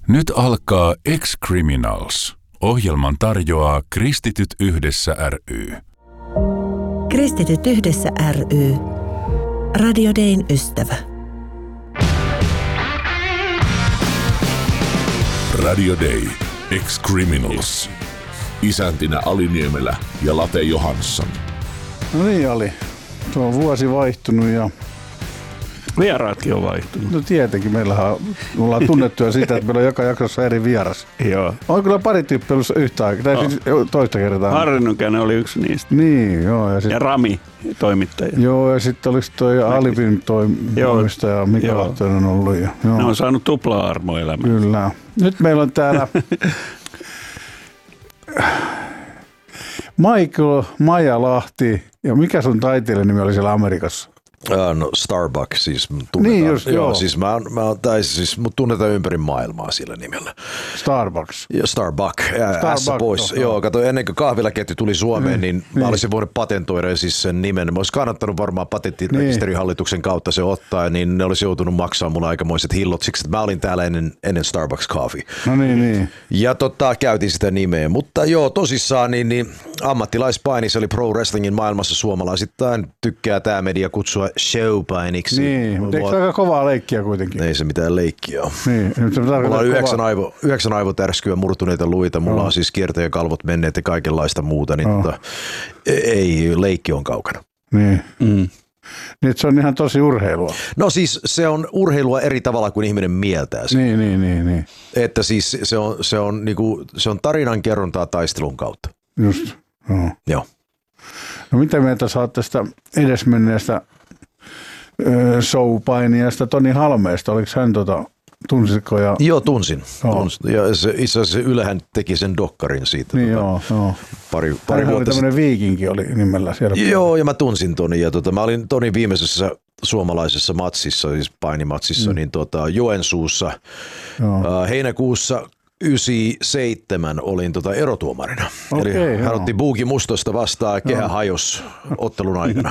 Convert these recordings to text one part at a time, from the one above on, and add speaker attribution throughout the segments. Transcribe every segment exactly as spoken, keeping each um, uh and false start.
Speaker 1: Nyt alkaa Ex-Criminals. Ohjelman tarjoaa Kristityt yhdessä ry.
Speaker 2: Kristityt yhdessä ry. Radio Dayn ystävä.
Speaker 3: Radio Day. Ex-Criminals. Isäntinä Ali Niemelä ja Late Johansson.
Speaker 4: No niin, Ali. Tuo on vuosi vaihtunut ja...
Speaker 5: Vieraatkin on vaihtunut.
Speaker 4: No tietenkin, meillähän on, me ollaan tunnettuja siitä, että meillä on joka jaksossa eri vieras.
Speaker 5: Joo.
Speaker 4: On kyllä pari tyyppiä ollut yhtä aikaa, tai
Speaker 5: oh.
Speaker 4: siis toista kertaa.
Speaker 5: Harri Nykänen oli yksi niistä.
Speaker 4: Niin, joo. Ja, sit,
Speaker 5: ja Rami, toimittaja.
Speaker 4: Joo, ja sitten olisi toi Alipin toimistaja, Mika Lahtonen on ollut. Ja,
Speaker 5: ne on saanut tuplaa-armo elämään.
Speaker 4: Kyllä. Nyt meillä on täällä Michael Majalahti, ja mikä sun taiteilijan nimi oli siellä Amerikassa?
Speaker 6: Uh, no Starbuck siis tunnetaan.
Speaker 4: Niin just, joo.
Speaker 6: joo. Siis mä oon, mä oon, tai siis mut tunnetaan ympäri maailmaa sillä nimellä.
Speaker 4: Starbucks.
Speaker 6: Ja Starbuck, S pois.
Speaker 4: No,
Speaker 6: joo, kato, ennen kuin kahvilaketju tuli Suomeen, niin, niin mä niin. olisin voinut patentoida siis sen nimen. Mä olisin kannattanut varmaan patenttirekisterihallituksen kautta se ottaa, niin ne olisi joutunut maksaa mulle aikamoiset hillot siksi, että mä olin täällä ennen, ennen Starbucks Coffee.
Speaker 4: No niin, niin.
Speaker 6: Ja tota, käytin sitä nimeä. Mutta joo, tosissaan, niin, niin ammattilaispainis oli pro wrestlingin maailmassa suomalaisittain. Tykkää tää media kutsua showpainiksi.
Speaker 4: Niin, mutta eikö se aika kovaa leikkiä kuitenkin?
Speaker 6: Ei se mitään leikkiä ole.
Speaker 4: Niin,
Speaker 6: mulla on yhdeksän, aivo, yhdeksän aivotärskyä, murtuneita luita, mulla no. on siis kiertäjäkalvot menneet ja kaikenlaista muuta, niin no. tota, ei, leikki on kaukana.
Speaker 4: Niin. Mm. Niin, se on ihan tosi urheilua.
Speaker 6: No siis se on urheilua eri tavalla kuin ihminen mieltää sen.
Speaker 4: Niin, niin, niin, niin.
Speaker 6: Että siis se on, se on, niinku, se on tarinan kerrontaa taistelun kautta.
Speaker 4: Just, no.
Speaker 6: Joo.
Speaker 4: No mitä mieltä sä oot tästä edesmenneestä showpainijasta Toni Halmeesta? Oliko hän tota, tunsitko? Ja...
Speaker 6: Joo, tunsin. Oh. tunsin. Ja se, itse asiassa Ylehän teki sen dokkarin siitä.
Speaker 4: Niin
Speaker 6: tota,
Speaker 4: joo, joo.
Speaker 6: Pari, pari
Speaker 4: hän
Speaker 6: vuotta
Speaker 4: oli tämmöinen viikinki oli nimellä siellä.
Speaker 6: Joo, ja mä tunsin Toni. Ja tota, mä olin Tonin viimeisessä suomalaisessa matsissa, siis painimatsissa, mm. niin tota, Joensuussa joo. heinäkuussa yhdeksänkymmentäseitsemän olin tota erotuomarina.
Speaker 4: Okay,
Speaker 6: Eli
Speaker 4: joo.
Speaker 6: hän otti Buuki Mustosta vastaan, kehä joo. hajos ottelun aikana.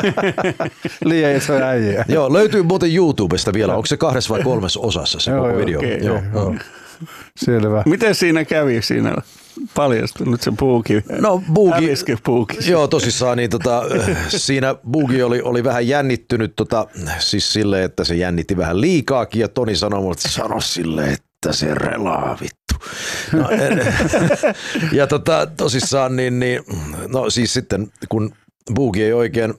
Speaker 4: Liian iso äijä.
Speaker 6: Joo, löytyy muuten YouTubesta vielä. Onko se kahdessa vai kolmessa osassa se
Speaker 4: joo,
Speaker 6: koko
Speaker 4: joo,
Speaker 6: video?
Speaker 4: okay,
Speaker 6: joo, joo.
Speaker 4: joo. Selvä.
Speaker 5: Miten siinä kävi siinä? Paljastunut se Buuki.
Speaker 6: No Buuki,
Speaker 5: Buuki.
Speaker 6: joo tosissaan, niin tota, siinä Buuki oli, oli vähän jännittynyt, tota, siis silleen, että se jännitti vähän liikaakin ja Toni sanoi mulle, että sano silleen, että se relaa vittu. No, en, ja tota, tosissaan, niin, niin, no siis sitten kun Buuki ei oikein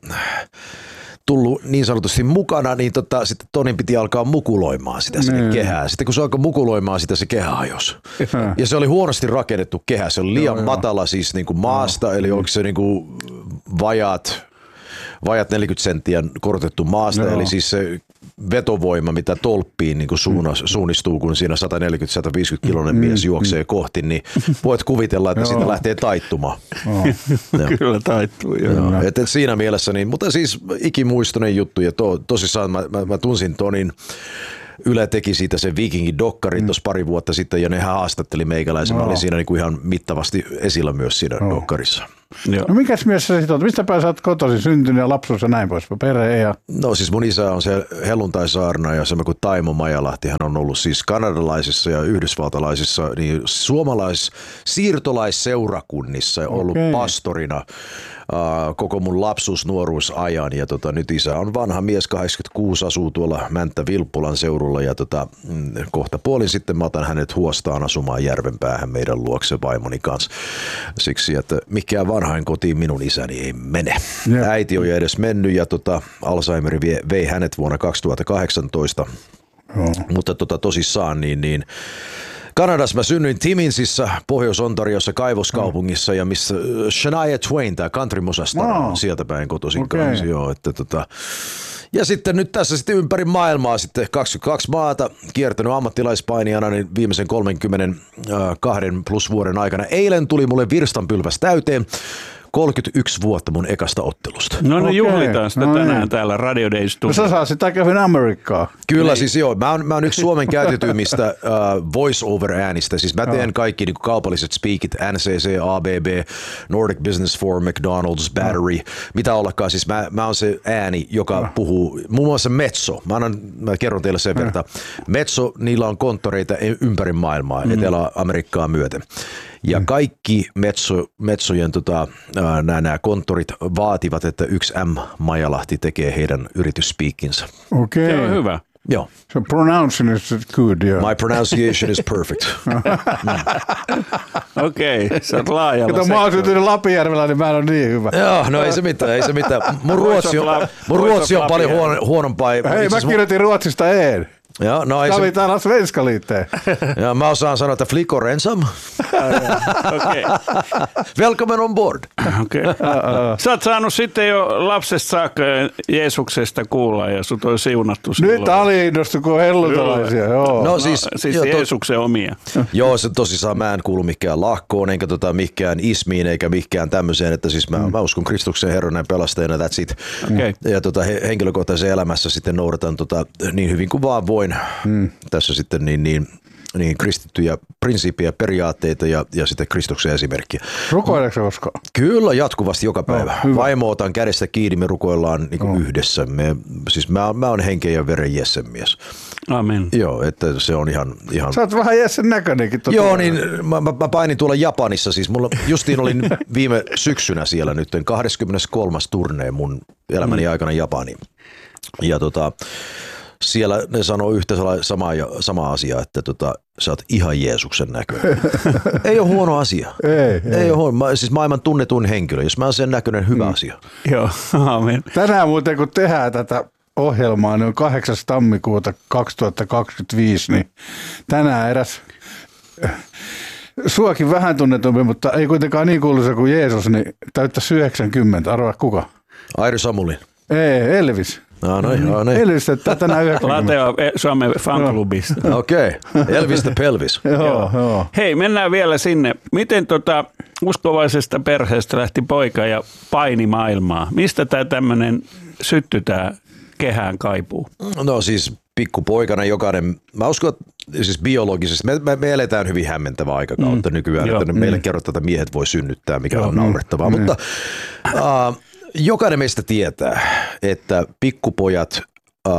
Speaker 6: tullut niin sanotusti mukana, niin tota, sitten Tonin piti alkaa mukuloimaan sitä sinne mm. kehää. Sitten kun se alkoi mukuloimaan sitä, se kehä hajosi. Ja se oli huonosti rakennettu kehä. Se oli liian joo, matala joo. siis niin kuin maasta, joo. eli oliko se niin kuin vajaat, vajaat neljäkymmentä senttiä korotettu maasta, joo. eli siis se vetovoima, mitä tolppiin niin kuin suunnas, suunnistuu, kun siinä sata neljäkymmentä sata viisikymmentä kiloinen mm. mies juoksee mm. kohti, niin voit kuvitella, että siitä lähtee taittumaan.
Speaker 4: Oh.
Speaker 5: Kyllä taittuu. Joo.
Speaker 6: Et, et siinä mielessä, niin, mutta siis ikimuistoinen juttu ja to, tosissaan mä, mä, mä tunsin Tonin. Yle teki siitä sen Vikingi-dokkarin mm. tuossa pari vuotta sitten ja ne haastatteli meikäläisen. No. Mä olin siinä niinku ihan mittavasti esillä myös siinä no. dokkarissa.
Speaker 4: Joo. No mikäs mies sä sit oot? Mistä päin sä oot kotoisin syntynyt ja lapsuus ja näin pois? Perhe ja...
Speaker 6: No siis mun isä on se helluntaisaarna ja semmoinen kuin Taimo Majalahti. Hän on ollut siis kanadalaisissa ja yhdysvaltalaisissa niin suomalais siirtolaisseurakunnissa ja ollut okay. pastorina uh, koko mun lapsuus nuoruusajan. Ja tota, nyt isä on vanha mies, kahdeksankymmentäkuusi, asuu tuolla Mänttä-Vilppulan seudulla ja tota, kohta puolin sitten mä otan hänet huostaan asumaan Järvenpäähän meidän luokse vaimoni kanssa. Siksi, että mikään vanhain kotiin minun isäni ei mene. Jep. Äiti on jo edes mennyt ja tota, Alzheimer vei hänet vuonna kaksituhattakahdeksantoista. Oh. Mutta tota, tosissaan niin, niin Kanadassa mä synnyin Timminsissa, Pohjois-Ontariossa, kaivoskaupungissa ja missä Shania Twain, tämä countrymusastara on sieltä päin kotoisin okay. kanssa. Joo, että tota, ja sitten nyt tässä sitten ympäri maailmaa sitten kaksikymmentäkaksi maata kiertänyt ammattilaispainijana niin viimeisen kolmekymmentäkaksi plus vuoden aikana. Eilen tuli mulle virstanpylväs täyteen. kolmekymmentäyksi vuotta mun ekasta ottelusta.
Speaker 5: No niin,
Speaker 4: Okei,
Speaker 5: juhlitaan sitä
Speaker 4: no
Speaker 5: tänään
Speaker 4: niin.
Speaker 5: täällä Radio Day
Speaker 4: No
Speaker 5: Studiossa.
Speaker 4: sä saa sitä kävin Amerikkaa.
Speaker 6: Kyllä siis joo, mä oon, mä oon yksi Suomen käytetyimmistä uh, voice-over-äänistä, siis mä teen kaikki niin kuin kaupalliset speakit, N C C, A B B, Nordic Business Forum, McDonald's, Battery, no. mitä ollakaan, siis mä, mä oon se ääni, joka no. puhuu, muun muassa Metso, mä, annan, mä kerron teille sen no. verran, Metso, niillä on konttoreita ympäri maailmaa, mm. Etelä-Amerikkaa myöten. Ja kaikki Metso, Metsojen tota, nämä konttorit vaativat, että yksi M. Majalahti tekee heidän yritysspeakinsa.
Speaker 4: Okei.
Speaker 5: Se on hyvä.
Speaker 6: Joo.
Speaker 4: So pronouncing is good, yeah.
Speaker 6: My pronunciation is perfect.
Speaker 5: Okei, okay, sä oot laajalla
Speaker 4: Kato, mä oon syntynyt Lapinjärvellä, niin mä en ole niin hyvä.
Speaker 6: Joo, no ei se mitään, ei se mitään. Mun ruotsi on, mun ruotsi on paljon huono, huonompaa.
Speaker 4: Hei, mä kirjoitin ruotsista een.
Speaker 6: Joo, no ei
Speaker 4: Kävi
Speaker 6: se...
Speaker 4: täällä Svenska liitteen.
Speaker 6: Ja mä osaan sanoa, että flickor ensam.
Speaker 5: Okei.
Speaker 6: Welcome on board.
Speaker 5: Okay. Sä oot saanut sitten jo lapsesta saakka Jeesuksesta kuulla ja sut on siunattu silloin.
Speaker 4: Nyt Ali innostui, kun on hellutalaisia. Joo.
Speaker 6: No
Speaker 5: No,
Speaker 6: siis,
Speaker 5: siis
Speaker 6: joo, to,
Speaker 5: Jeesuksen omia.
Speaker 6: joo, se tosissaan mä en kuulu mikään lahkoon, enkä tota mikään ismiin, eikä mikään tämmöiseen, että siis mä, mm. mä uskon Kristuksen Herran ja pelastajana, that's it.
Speaker 5: Okay.
Speaker 6: Ja tota, he, henkilökohtaisessa elämässä sitten noudatan tota, niin hyvin kuin vaan voin. Mm. Tässä sitten niin, niin, niin kristittyjä prinsiippejä, periaatteita ja, ja sitten Kristuksen esimerkkiä.
Speaker 4: Rukoileeko se koskaan?
Speaker 6: Kyllä, jatkuvasti joka päivä.
Speaker 4: No,
Speaker 6: Vaimo otan kädestä kiinni, me rukoillaan niin kuin
Speaker 4: no.
Speaker 6: yhdessä. Me, siis mä, mä oon henken ja veren Jessen mies.
Speaker 5: Amen.
Speaker 6: Joo, että se on ihan... ihan...
Speaker 4: Sä oot vähän Jessen näköinenkin. Tota.
Speaker 6: Joo, niin mä, mä, mä painin tuolla Japanissa, siis mulla justiin olin viime syksynä siellä nyt, kahdeskymmeneskolmas turnee mun elämäni mm. aikana Japaniin. Ja tota... Siellä ne sanoo yhtä samaa, samaa asiaa, että tota, sä oot ihan Jeesuksen näköinen. Ei ole huono asia.
Speaker 4: Ei, ei.
Speaker 6: ei ole huono. Siis maailman tunnetun henkilö. Jos mä oon sen näköinen, hyvä mm. asia.
Speaker 5: Joo, amen.
Speaker 4: Tänään muuten kun tehdään tätä ohjelmaa, niin on kahdeksas tammikuuta kaksituhattakaksikymmentäviisi, niin tänään eräs suakin vähän tunnetumpi, mutta ei kuitenkaan niin kuuluisa kuin Jeesus, niin täyttäisi yhdeksänkymmentä. Arvaa kuka?
Speaker 6: Airi Samulin.
Speaker 4: Ei, Elvis.
Speaker 6: No, no, no, no.
Speaker 4: Elvis täyttää tänään yhdeksänkymmentä.
Speaker 5: Lateo Suomen fanklubista.
Speaker 6: Okei, okay. Elvis the Pelvis.
Speaker 4: Joo, joo.
Speaker 5: Hei, mennään vielä sinne. Miten tota uskovaisesta perheestä lähti poika ja paini maailmaa? Mistä tämä tämmöinen sytty, tämä kehään kaipuu?
Speaker 6: No siis pikkupoikana jokainen, mä uskon, että siis biologisesti, me, me, me eletään hyvin hämmentävää aikakautta mm. nykyään,
Speaker 5: Joo.
Speaker 6: että meille kerrotaan, että miehet voi synnyttää, mikä Joo. on naurettavaa,
Speaker 4: mm.
Speaker 6: mutta uh, jokainen meistä tietää, että pikkupojat, uh,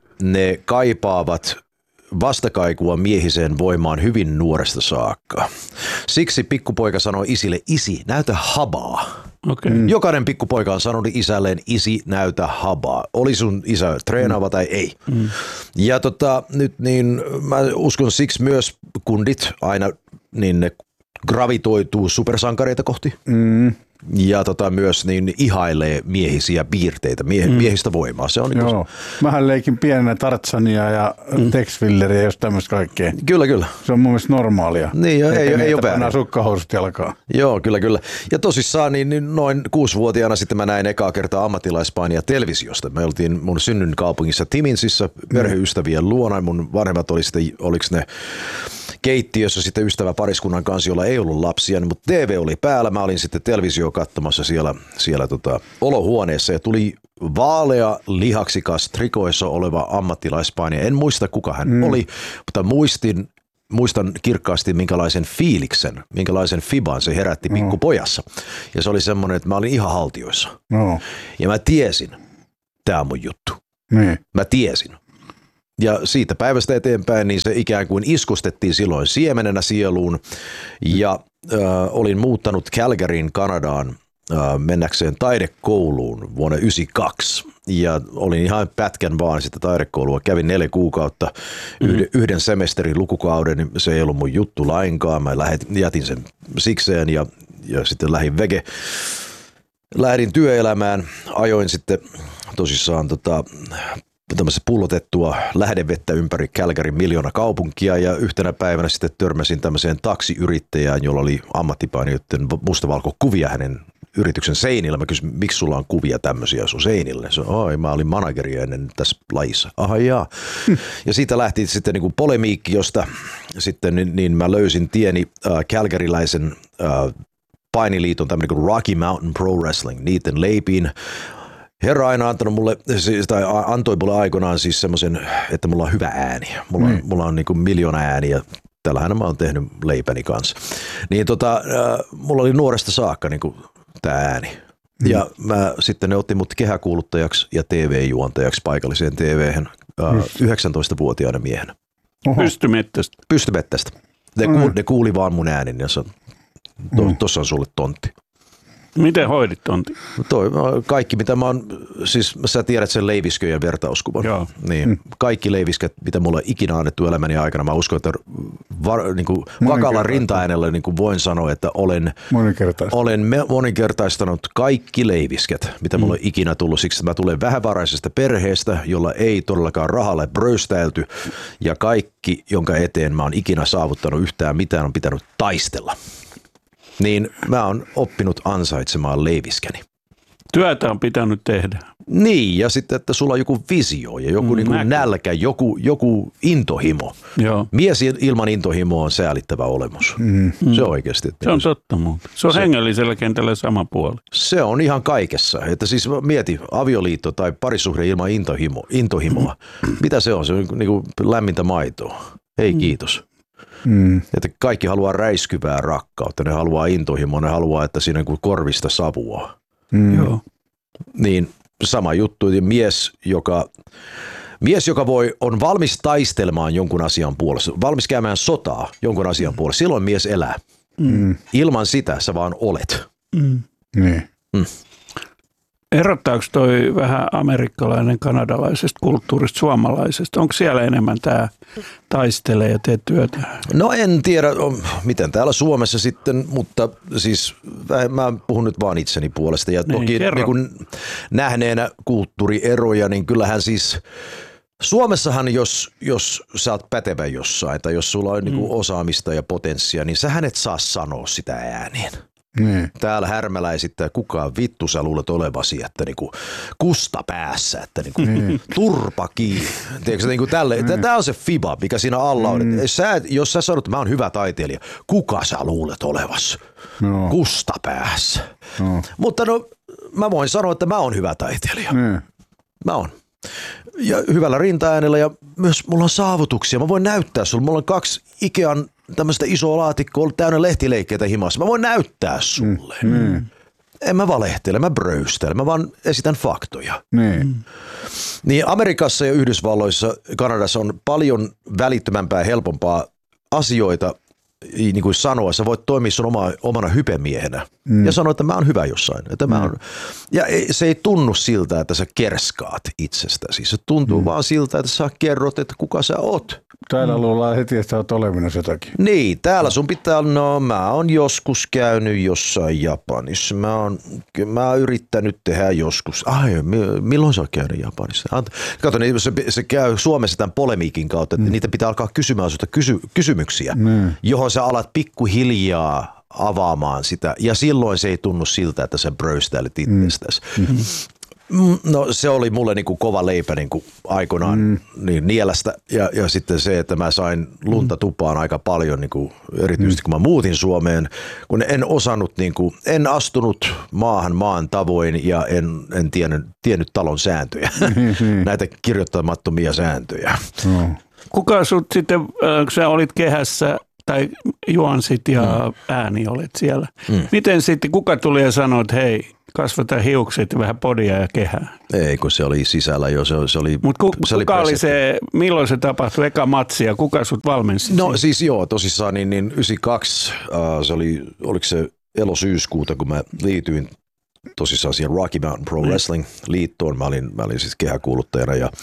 Speaker 6: ne kaipaavat vastakaikua miehiseen voimaan hyvin nuoresta saakka. Siksi pikkupoika sanoi isille, isi, näytä habaa.
Speaker 5: Okay.
Speaker 6: Mm. Jokainen pikkupoika on sanonut isälleen, isi, näytä habaa. Oli sun isä treenaava mm. tai ei. Mm. Ja tota, nyt niin mä uskon siksi myös kundit aina, niin ne gravitoituu supersankareita kohti. Mm. Ja tota, myös niin ihailee miehisiä piirteitä, mie- mm. miehistä voimaa. Se on niin
Speaker 4: Joo. Mähän leikin pienenä Tarzania ja mm. Tex Willeria ja jos tämmöistä kaikkea.
Speaker 6: Kyllä, kyllä.
Speaker 4: Se on mun mielestä normaalia.
Speaker 6: Niin, jo, ei, ei, ei ole väärin.
Speaker 4: Pannaan sukkahousut jalkaan.
Speaker 6: Joo, kyllä, kyllä. Ja tosissaan niin, niin noin kuusivuotiaana sitten mä näin ekaa kertaa ammattilaispainia televisiosta. Me oltiin mun synnyn kaupungissa Timinsissä perheystävien luona. Mun vanhemmat oli sitten, oliks ne keittiössä sitten ystävä pariskunnan kanssa, jolla ei ollut lapsia, mutta T V oli päällä. Mä olin sitten televisio katsomassa siellä, siellä tota, olohuoneessa ja tuli vaalea, lihaksikas, trikoissa oleva ammattilaispainija. En muista, kuka hän mm. oli, mutta muistin, muistan kirkkaasti, minkälaisen fiiliksen, minkälaisen fiban se herätti no. pikkupojassa. Ja se oli semmoinen, että mä olin ihan haltioissa. No. Ja mä tiesin, tää on mun juttu.
Speaker 4: Niin.
Speaker 6: Mä tiesin. Ja siitä päivästä eteenpäin niin se ikään kuin iskustettiin silloin siemenenä sieluun ja äh, olin muuttanut Calgaryin Kanadaan äh, mennäkseen taidekouluun vuonna yhdeksänkymmentäkaksi ja olin ihan pätkän vaan sitä taidekoulua. Kävin neljä kuukautta yhden, mm-hmm. yhden semesterin lukukauden, niin se ei ollut mun juttu lainkaan. Mä lähetin, jätin sen sikseen ja, ja sitten lähdin vege. Lähdin työelämään, ajoin sitten tosissaan tota, tämmöistä pullotettua lähdevettä ympäri Calgaryn miljoona kaupunkia ja yhtenä päivänä sitten törmäsin tämmöiseen taksiyrittäjään, jolla oli ammattipainijoiden mustavalkokuvia hänen yrityksen seinillä. Mä kysyin, miksi sulla on kuvia tämmöisiä sun seinille? Se on, oi, mä olin manageri ennen tässä lajissa. Aha, jaa. Hmm. Ja siitä lähti sitten niin kuin polemiikki, josta sitten niin, niin mä löysin tieni äh, calgaryläisen äh, painiliiton tämmöinen kuin Rocky Mountain Pro Wrestling, niiden leipiin. Herra aina antanut mulle, siis, tai antoi mulle aikoinaan siis semmoisen, että mulla on hyvä ääni. Mulla on, mm. mulla on niin kuin miljoona ääniä. Tällähän mä oon tehnyt leipäni kanssa. Niin tota, äh, mulla oli nuoresta saakka niin kuin tää ääni. Mm. Ja mä, sitten ne otti mut kehäkuuluttajaksi ja T V-juontajaksi paikalliseen T V:hen äh, yhdeksäntoistavuotiaana miehenä.
Speaker 5: Pystymettästä.
Speaker 6: Pystymettästä. Ne, mm. kuuli, ne kuuli vaan mun äänin ja to, tossa on sulle tontti.
Speaker 5: Miten hoidit tontti?
Speaker 6: Toi, kaikki mitä mä oon, siis sä tiedät sen leivisköjen vertauskuvan.
Speaker 5: Joo.
Speaker 6: Niin, mm. Kaikki leivisket, mitä mulla on ikinä annettu elämäni aikana, mä uskon, että var, niin kuin vakalla rintaäänellä niin kuin voin sanoa, että olen, olen moninkertaistanut kaikki leivisket, mitä mulla mm. on ikinä tullut. Siksi mä tulen vähävaraisesta perheestä, jolla ei todellakaan rahalle bröstäilty, ja kaikki, jonka eteen mä oon ikinä saavuttanut yhtään mitään, on pitänyt taistella. Niin mä oon oppinut ansaitsemaan leiviskäni.
Speaker 5: Työtä on pitänyt tehdä.
Speaker 6: Niin, ja sitten, että sulla on joku visio ja joku mm, niin kuin nälkä, joku, joku intohimo. Joo. Mies ilman intohimoa on säälittävä olemus. Mm. Se on oikeasti.
Speaker 5: Se on totta muuta. Se on se, hengellisellä kentällä sama puoli.
Speaker 6: Se on ihan kaikessa. Että siis mieti, avioliitto tai parisuhde ilman intohimo, intohimoa. Mm. Mitä se on? Se on niin kuin lämmintä maitoa. Ei kiitos. Mm. Että kaikki haluaa räiskyvää rakkautta, ne haluaa intohimoa, ne haluaa, että siinä kuin korvista savua. Mm. Joo. Niin sama juttu, mies, joka, mies, joka voi, on valmis taistelemaan jonkun asian puolesta, valmis käymään sotaa jonkun asian puolesta, silloin mies elää. Mm. Ilman sitä sä vaan olet.
Speaker 4: Mm. Niin.
Speaker 5: Mm. Erottaako toi vähän amerikkalainen kanadalaisesta kulttuurista suomalaisesta? Onko siellä enemmän tämä taistelee ja tee työtä?
Speaker 6: No en tiedä, miten täällä Suomessa sitten, mutta siis mä puhun nyt vaan itseni puolesta. Ja niin, toki niin kun nähneenä kulttuurieroja, niin kyllähän siis Suomessahan, jos, jos sä oot pätevä jossain tai jos sulla on mm. niin kuin osaamista ja potenssia, niin sähän et saa sanoa sitä ääneen. Mm. Täällä Härmälä esittää, kukaan vittu sä luulet olevasi, että niinku kusta päässä, että niinku mm. turpa kiinni. Tiedätkö, niinku tälle, mm. Tämä on se fiba, mikä siinä alla on. Mm. Sä, jos sä sanot, että mä oon hyvä taiteilija, kuka sä luulet olevasi? No. Kusta päässä. No. Mutta no, mä voin sanoa, että mä oon hyvä taiteilija. Mm. Mä oon. Ja hyvällä rintaäänellä ja myös mulla on saavutuksia. Mä voin näyttää sulle. Mulla on kaksi Ikean tämmöistä isoa laatikkoa ollut täynnä lehtileikkeitä himassa. Mä voin näyttää sulle. Mm, mm. En mä valehtele, mä bröystele, mä vaan esitän faktoja. Mm. Niin Amerikassa ja Yhdysvalloissa, Kanadassa on paljon välittömämpää ja helpompaa asioita niin kuin sanoa. Sä voit toimia sun oma, omana hypemiehenä mm. ja sanoa, että mä oon hyvä jossain. Että mä oon. Ja se ei tunnu siltä, että sä kerskaat itsestäsi. Se tuntuu mm. vaan siltä, että sä kerrot, että kuka sä oot.
Speaker 4: Täällä luullaan heti, että sä oot olevinnas jotakin.
Speaker 6: Niin, täällä sun pitää, no mä oon joskus käynyt jossain Japanissa. Mä oon, mä oon yrittänyt tehdä joskus. Ai, milloin sä oot käynyt Japanissa? Kato, niin se, se käy Suomessa tämän polemiikin kautta, että mm. niitä pitää alkaa kysymään sulta kysy, kysymyksiä, mm. johon sä alat pikkuhiljaa avaamaan sitä. Ja silloin se ei tunnu siltä, että sä bröystäilet itsestäsi. Mm. No se oli mulle niin kuin kova leipä niin kuin aikoinaan mm. niin nielestä ja, ja sitten se, että mä sain lunta tupaan aika paljon, niin kuin, erityisesti mm. kun mä muutin Suomeen, kun en osannut, niin kuin, en astunut maahan maan tavoin ja en, en tiennyt, tiennyt talon sääntöjä, näitä kirjoittamattomia sääntöjä.
Speaker 4: No.
Speaker 5: Kuka sut sitten, kun sä olit kehässä tai juonsit ja mm. ääni olet siellä, mm. miten sitten, kuka tuli ja sanoi, että hei, kasvata hiukset, vähän podia ja kehää.
Speaker 6: Ei, kun se oli sisällä jo. Se, se oli,
Speaker 5: Mutta ku, se kuka oli, oli se, milloin se tapahtui, eka matsi ja kuka sut valmensi?
Speaker 6: No siis joo, tosissaan niin, niin yhdeksänkymmentäkaksi, uh, se oli, oliko se elosyyskuuta, kun mä liityin tosissaan siihen Rocky Mountain Pro Wrestling liittoon. Mä olin, mä olin siis kehäkuuluttajana ja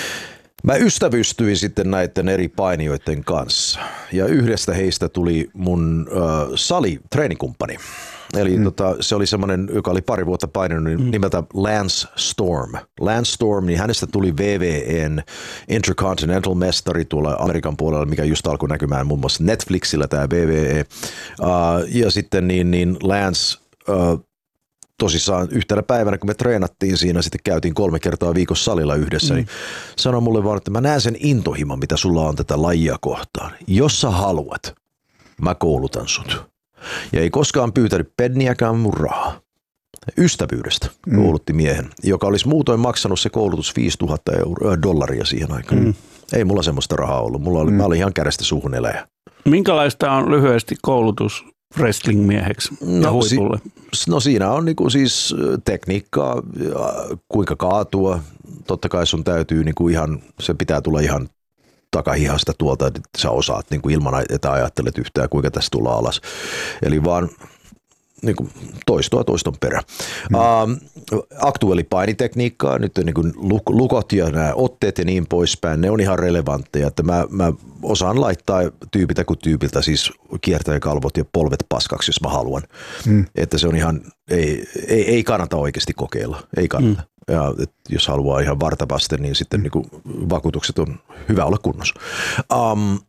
Speaker 6: mä ystävystyin sitten näiden eri painijoiden kanssa. Ja yhdestä heistä tuli mun uh, sali-treenikumppani. Eli mm. tota, se oli semmoinen, joka oli pari vuotta painanut mm. nimeltä Lance Storm. Lance Storm, niin hänestä tuli V V N Intercontinental mestari tuolla Amerikan puolella, mikä just alkoi näkymään muun muassa Netflixillä tämä V V E. Uh, ja sitten niin, niin Lance uh, tosissaan yhtenä päivänä, kun me treenattiin siinä, sitten käytiin kolme kertaa viikossa salilla yhdessä, mm. niin sanoi mulle vaan, että mä näen sen intohimon, mitä sulla on tätä lajia kohtaan. Jos sä haluat, mä koulutan sut. Ja ei koskaan pyytänyt penniäkään mun rahaa. Ystävyydestä koulutti miehen, joka olisi muutoin maksanut se koulutus viisituhatta euroa, dollaria siihen aikaan. Mm. Ei mulla semmoista rahaa ollut. Mulla oli, mm. Mä olin ihan kädestä suuhun eläjä.
Speaker 5: Minkälaista on lyhyesti koulutus wrestling-mieheksi ja
Speaker 6: no,
Speaker 5: huipulle?
Speaker 6: Si- no siinä on niinku siis tekniikkaa, kuinka kaatua. Totta kai sun täytyy niinku ihan, se pitää tulla ihan takahihasta tuolta, että sä osaat niinku ilman, että ajattelet yhtään, kuinka tästä tullaan alas. Eli vaan niin kuin toistoa toiston perä. Mm. Uh, aktuaalipainitekniikkaa, nyt niin kuin lukot ja nämä otteet ja niin poispäin, ne on ihan relevantteja, että mä, mä osaan laittaa tyypiltä kuin tyypiltä, siis kiertäjäkalvot ja polvet paskaksi, jos mä haluan. Mm. Että se on ihan, ei, ei, ei kannata oikeasti kokeilla, ei kannata. Mm. Ja jos haluaa ihan vartavasten, niin sitten mm. niin kuin vakuutukset on hyvä olla kunnossa. Um,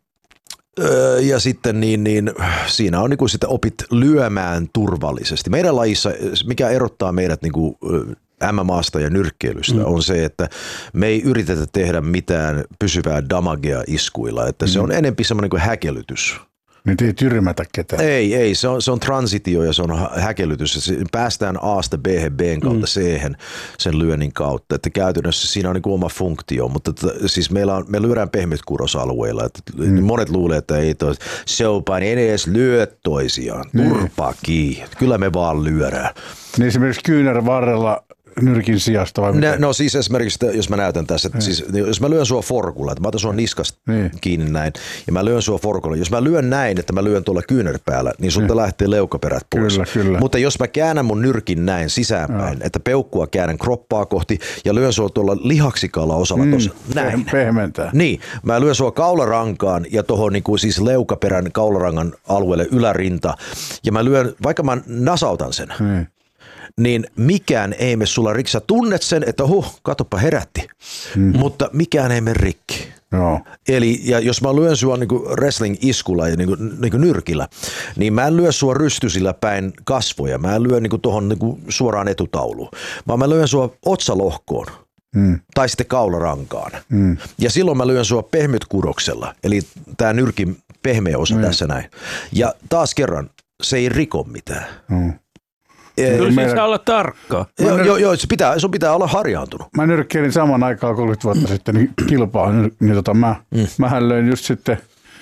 Speaker 6: Ja sitten niin, niin siinä on niin kuin sitä opit lyömään turvallisesti. Meidän lajissa, mikä erottaa meidät niin kuin M M A:sta ja nyrkkeilystä, mm. on se, että me ei yritetä tehdä mitään pysyvää damagea iskuilla. Että mm. se on enemmän semmoinen kuin häkellytys.
Speaker 4: Nyt ei tyrmätä ketään.
Speaker 6: Ei, ei. Se on, se on transitio ja se on häkellytys. Päästään A:sta B:hen, B:n kautta mm. C:hen sen lyönnin kautta. Että käytännössä siinä on niin kuin oma funktio, mutta t- siis meillä on, me lyödään pehmytkurosalueilla. Mm. Monet luulee, että ei toi, se on pain, ei edes lyö toisiaan. Turpaa kiinni. Kyllä me vaan lyödään.
Speaker 4: Niin esimerkiksi kyynärvarrella nyrkin sijasta vai mitä?
Speaker 6: No siis esimerkiksi, jos mä näytän tässä, että siis, jos mä lyön sua forkulla, että mä otan sua niskasta niin. kiinni näin, ja mä lyön sua forkulla. Jos mä lyön näin, että mä lyön tuolla kyynärpäällä, niin sulta niin. lähtee leukaperät pois. Kyllä, kyllä. Mutta jos mä käännän mun nyrkin näin sisäänpäin, no. että peukkua käännän kroppaa kohti, ja lyön sua tuolla lihaksikalla osalla mm, tuossa, näin.
Speaker 4: Pehmentää.
Speaker 6: Niin, mä lyön sua kaularankaan ja tuohon niin kuin siis leukaperän kaularangan alueelle ylärinta, ja mä lyön, vaikka mä nasautan sen, niin. niin mikään ei mene sulla rikki. Sä tunnet sen, että huh, katoppa herätti, mm. mutta mikään ei mene rikki.
Speaker 4: Joo.
Speaker 6: Eli ja jos mä lyön sua niinku wrestling-iskulla ja niinku, niinku nyrkillä, niin mä en lyö sua rystysillä päin kasvoja. Mä en lyö niinku tohon niinku suoraan etutauluun, vaan mä lyön sua otsalohkoon. Mm. Tai sitten kaularankaan. Mm. Ja silloin mä lyön sua pehmytkudoksella, eli tää nyrkin pehmeä osa mm. tässä näin. Ja taas kerran, se ei riko mitään. Mm.
Speaker 5: Kyllä meidän... saa olla tarkka.
Speaker 6: Joo, nyr... joo, joo se pitää, sun pitää olla harjaantunut.
Speaker 4: Mä nyrkkeilin saman aikaan kolmekymmentä vuotta sitten niin kilpaa, niin tota mä, mm. mähän löin just sitten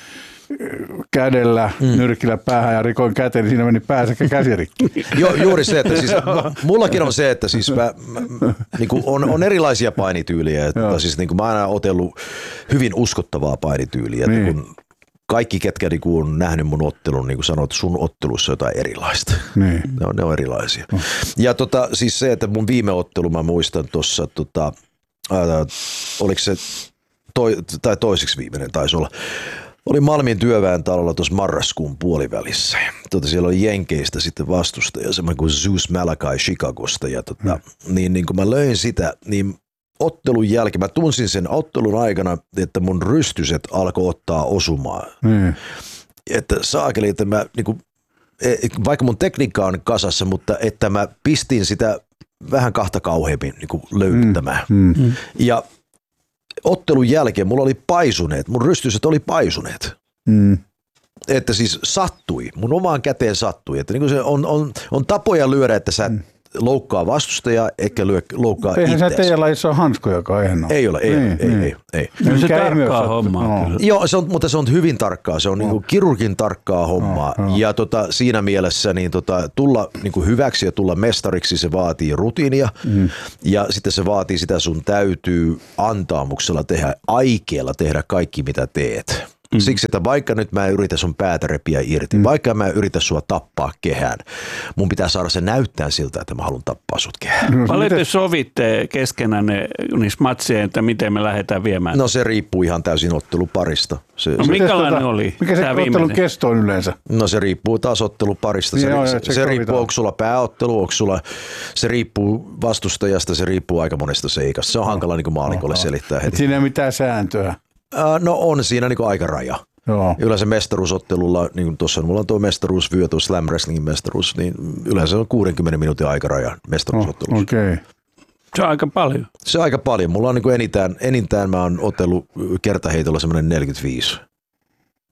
Speaker 4: kädellä mm. nyrkillä päähän ja rikoin käteen, niin siinä meni pää sekä käsirikki.
Speaker 6: Joo, juuri se, että siis mullakin on se, että siis mä, mä, niin kuin on, on erilaisia painityyliä, että siis niin kuin mä oon aina otellut hyvin uskottavaa painityyliä, niin. että kun kaikki, ketkä niinku on nähnyt mun ottelun, niin kuin sanoit, sun ottelussa on jotain erilaista. Niin. Ne, on, ne on erilaisia. No. Ja tota, siis se, että mun viime ottelu, mä muistan tuossa, tota, oliko se toi, tai toiseksi viimeinen taisi olla, oli Malmin työväen talolla tuossa marraskuun puolivälissä. Tota, siellä oli Jenkeistä sitten vastustaja, semmoinen kuin Zeus Malakai Chicagosta. Ja tota, hmm. niin, niin kun mä löin sitä, niin ottelun jälkeen, mä tunsin sen ottelun aikana, että mun rystyset alkoi ottaa osumaan. Mm. Että saakeli, että mä, niin kuin, vaikka mun tekniikka on kasassa, mutta että mä pistin sitä vähän kahta kauheammin niin kuin löytämään. Mm. Mm. Ja ottelun jälkeen mulla oli paisuneet, mun rystyset oli paisuneet. Mm. Että siis sattui, mun omaan käteen sattui. Että niin kuin se on, on, on tapoja lyödä, että sä mm. loukkaa vastustajaa, eikä lyö, loukkaa itseäsi.
Speaker 4: Eihän se teidän lajissa ole hanskoja, joka ei ole.
Speaker 6: Ei ole, ei, niin, ei, niin. ei, ei,
Speaker 5: ei. Se tarkkaa hommaa.
Speaker 6: No. Joo, se on, mutta se on hyvin tarkkaa. Se on no. niin kuin kirurgin tarkkaa hommaa. No, no. Ja tota, siinä mielessä niin tota, tulla niin kuin hyväksi ja tulla mestariksi, se vaatii rutiinia. Mm. Ja sitten se vaatii sitä, sun täytyy antaamuksella tehdä, aikeella tehdä kaikki, mitä teet. Mm. Siksi, että vaikka nyt mä yritä sun päätä repiä irti, mm. vaikka mä yritä sua tappaa kehään, mun pitää saada se näyttää siltä, että mä haluan tappaa sut kehään.
Speaker 5: No, paljon te sovitte keskenään niissä matsien, että miten me lähdetään viemään?
Speaker 6: No se riippuu ihan täysin otteluparista. Se,
Speaker 5: no
Speaker 6: se,
Speaker 5: minkälainen oli?
Speaker 4: Mikä se ottelun kesto on yleensä?
Speaker 6: No se riippuu taas otteluparista. Niin se, joo, se, se, se riippuu, onko sulla pääottelu, onko sulla, se riippuu vastustajasta, se riippuu aika monesta seikasta. Se on no. hankala niin kuin maalikolle no, selittää heti.
Speaker 4: Siinä ei ole mitään sääntöä.
Speaker 6: No on siinä niin aikaraja. Joo. Yleensä mestaruusottelulla, niin kuin tuossa mulla on tuo mestaruusvyö, tuo Slam Wrestlingin mestaruus, niin yleensä on kuudenkymmenen minuutin aikaraja mestaruusottelussa.
Speaker 4: Oh, okei. Okay.
Speaker 5: Se on aika paljon.
Speaker 6: Se on aika paljon. Mulla on niin kuin enintään, enintään mä oon otellut kertaheitolla semmoinen neljäkymmentäviisi.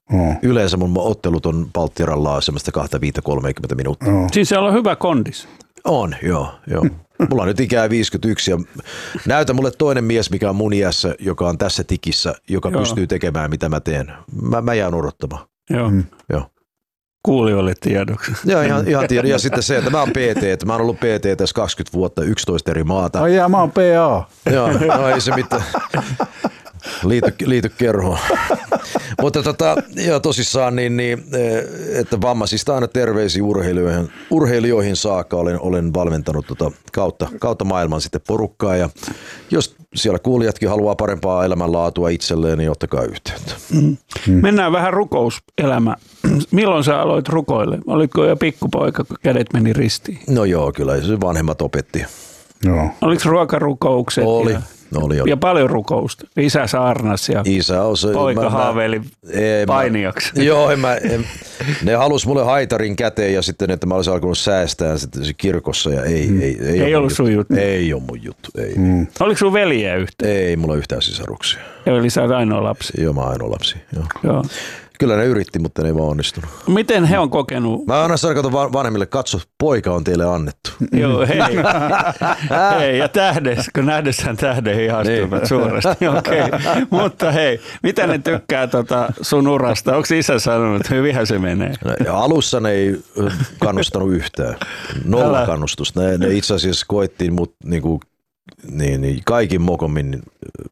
Speaker 4: Oh.
Speaker 6: Yleensä mun ottelut on Palttieralla semmoista kaksikymmentä kolmekymmentä minuuttia.
Speaker 4: Oh.
Speaker 5: Siis se on hyvä kondis.
Speaker 6: On, joo, joo. Mulla on nyt ikää viisikymmentäyksi ja näytä mulle toinen mies, mikä on mun iässä, joka on tässä tikissä, joka joo. pystyy tekemään mitä mä teen. Mä, mä jään odottamaan.
Speaker 5: Joo.
Speaker 6: Mm. Joo.
Speaker 5: Kuulijoille tiedoksi.
Speaker 6: Joo, ihan, ihan tiedä. Ja sitten se, että mä oon P T, että mä oon ollut P T tässä kaksikymmentä vuotta, yksitoista eri maata.
Speaker 4: Ai jää, mä oon P A.
Speaker 6: Joo, no ei se mitään. Liity, liity kerhoon. Mutta tota, joo, tosissaan, niin, niin, että vammaisista aina terveisiä urheilijoihin, urheilijoihin saakka. Olen, olen valmentanut tota kautta, kautta maailman sitten porukkaa. Ja jos siellä kuulijatkin haluaa parempaa elämänlaatua itselleen, niin ottakaa yhteyttä.
Speaker 5: Mm. Mm. Mennään vähän rukouselämään. Milloin sä aloit rukoille? Olitko jo pikkupoika, kun kädet meni ristiin?
Speaker 6: No joo, kyllä se vanhemmat opetti.
Speaker 4: Joo.
Speaker 5: Oliko ruokarukoukset?
Speaker 6: Oli.
Speaker 5: Ja,
Speaker 6: no, oli, oli.
Speaker 5: ja paljon rukousta. Isä saarnas ja
Speaker 6: Isä on se,
Speaker 5: poika
Speaker 6: mä,
Speaker 5: haaveili painijaksi.
Speaker 6: Mä, joo, en mä, en, ne halusi mulle haitarin käteen ja sitten, että mä olisin alkanut säästää sitten kirkossa ja ei, mm. ei, ei,
Speaker 5: ei ollut sun juttu.
Speaker 6: Ei ole mun juttu. Ei.
Speaker 5: Mm. Oliko sun veljeä yhtään?
Speaker 6: Ei, mulla on yhtään sisaruksia.
Speaker 5: Eli sä oot ainoa lapsi.
Speaker 6: Joo, mä oon ainoa lapsi. Joo.
Speaker 5: Joo.
Speaker 6: Kyllä ne yritti, mutta ne ei vaan onnistunut.
Speaker 5: Miten he on kokenut?
Speaker 6: Mä aina sanon, kato vanhemmille, katso, poika on teille annettu.
Speaker 5: Joo, hei. hei, ja tähdessä, kun nähdessään tähden ihastuivat niin. Suuresti. Okei, okay. Mutta hei, mitä ne tykkää tota sun urasta? Onko isä sanonut, että hyvinhän se menee?
Speaker 6: No, alussa ne ei kannustanut yhtään. Nolla kannustusta. Ne, ne itse asiassa koettiin mut niinku, niin, niin, kaikin mokommin niin,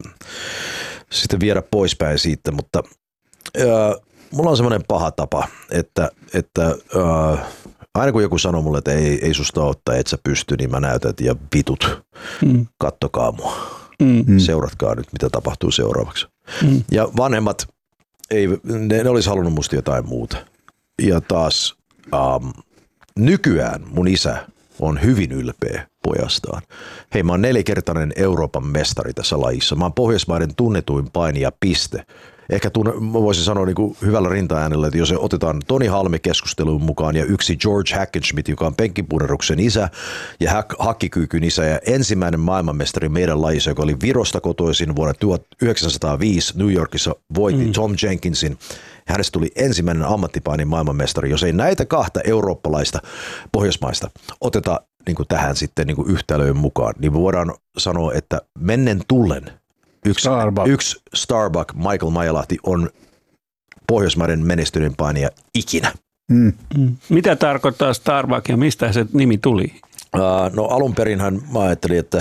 Speaker 6: sitten viedä poispäin siitä, mutta ja, mulla on semmoinen paha tapa, että, että äh, aina kun joku sanoo mulle, että ei, ei susta ottaa, et sä pysty, niin mä näytän, että ja vitut, mm. kattokaa mua. Mm. Seuratkaa nyt, mitä tapahtuu seuraavaksi. Mm. Ja vanhemmat, ei, ne, ne olisi halunnut musta jotain muuta. Ja taas ähm, nykyään mun isä on hyvin ylpeä pojastaan. Hei, mä oon nelikertainen Euroopan mestari tässä lajissa. Mä oon Pohjoismaiden tunnetuin painija, piste. Ehkä tunne, mä voisin sanoa niin kuin hyvällä rintaäänellä, että jos otetaan Toni Halme keskusteluun mukaan ja yksi George Hackenschmidt, joka on penkkipunneruksen isä ja hack, hakkikyykyn isä ja ensimmäinen maailmanmestari meidän lajissa, joka oli Virosta kotoisin vuonna tuhatyhdeksänsataaviisi New Yorkissa, voitti mm. Tom Jenkinsin. Hänestä tuli ensimmäinen ammattipainin maailmanmestari. Jos ei näitä kahta eurooppalaista pohjoismaista oteta niin kuin tähän sitten niin kuin yhtälöön mukaan, niin me voidaan sanoa, että mennen tullen Yksi Starbuck. yksi Starbuck, Michael Majalahti, on Pohjoismaiden menestyneen painija ikinä.
Speaker 5: Mm. Mm. Mitä tarkoittaa Starbuck ja mistä se nimi tuli?
Speaker 6: Uh, no alun perinhän mä ajattelin, että,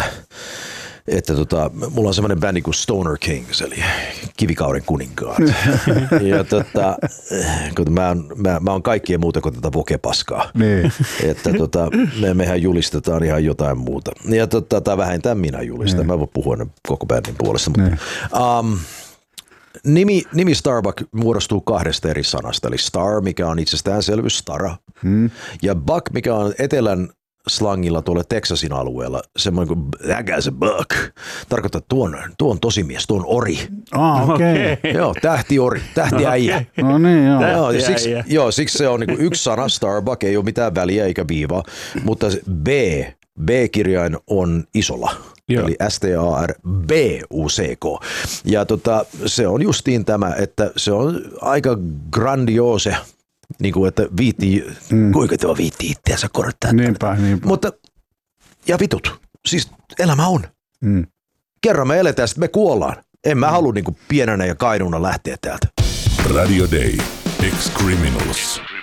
Speaker 6: että tota, mulla on semmoinen bändi kuin Stoner Kings, eli kivikauden kuninkaat. ja tota, kun mä, on, mä, mä oon kaikkien muuta kuin tätä vokepaskaa. Niin. Että tota, me, mehän julistetaan ihan jotain muuta. Ja tota, tai vähintään minä julistan. Niin. Mä voin puhua koko bändin puolesta. Mutta, niin. um, nimi, nimi Starbuck muodostuu kahdesta eri sanasta. Eli Star, mikä on itsestäänselvyys, Stara. Hmm. Ja Buck, mikä on etelän slangilla tuolla Texasin alueella, semmoinen kuin that guy's a buck. Tarkoittaa, että tuo on, tuo on tosimies, tuo on ori.
Speaker 4: Ah, okei. Okay.
Speaker 6: Joo, tähtiori, tähtiäijä.
Speaker 4: Okay. No niin, joo.
Speaker 6: Joo, ja siksi, joo, siksi se on niin kuin yksi sana, Starbuck, ei ole mitään väliä eikä viivaa, mutta B, B-kirjain on isolla. Joo. Eli S T A R B U C K. Ja tota, se on justiin tämä, että se on aika grandiose. Niin kuin, että viittii, mm. kuinka tuo viittii itseänsä korottaa.
Speaker 4: Niinpä, niinpä.
Speaker 6: Mutta, ja vitut, siis elämä on. Mm. Kerran me eletään, sitten me kuollaan. En mä mm. halua niin kuin pienenä ja kainuna lähteä täältä.
Speaker 3: Radio Day, Ex-Criminals.